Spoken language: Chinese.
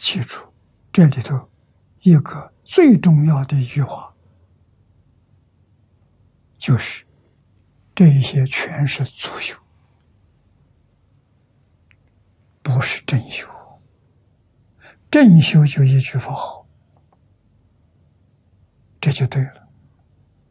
记住这里头一个最重要的一句话，就是这一些全是作用，不是正修。正修就一句佛号，这就对了。